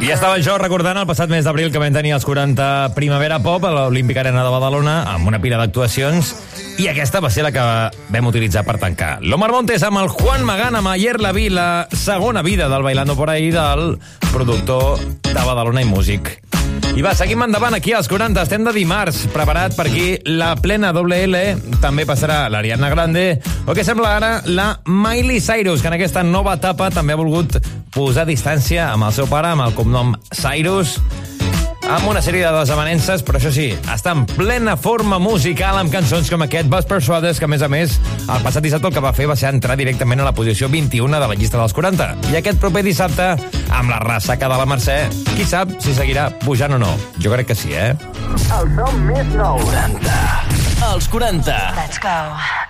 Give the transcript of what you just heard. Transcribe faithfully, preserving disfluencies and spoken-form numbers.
I estava jo recordant el passat mes d'abril que vam tenir els quaranta Primavera Pop a l'Olímpica Arena de Badalona amb una pila d'actuacions i aquesta va ser la que vam utilitzar per tancar. L'Omar Montes amb el Juan Magán amb Ayer la vi, la segona vida del Bailando por ahí del productor de Badalona i músic. I va, seguim endavant aquí als quaranta, estem de dimarts, preparat per aquí la plena doble L, també passarà l'Ariana Grande, o què sembla ara la Miley Cyrus, que en aquesta nova etapa també ha volgut posar distància amb el seu pare, amb el cognom Cyrus, amb una sèrie de desavenences, però això sí, està en plena forma musical amb cançons com aquest Vas Persuades, que a més a més el passat dissabte el que va fer va ser entrar directament a la posició vint-i-u de la llista dels quaranta. I aquest proper dissabte, amb la ressaca de la Mercè, qui sap si seguirà pujant o no. Jo crec que sí, eh? El som més nou. quaranta. Els quaranta. Let's go.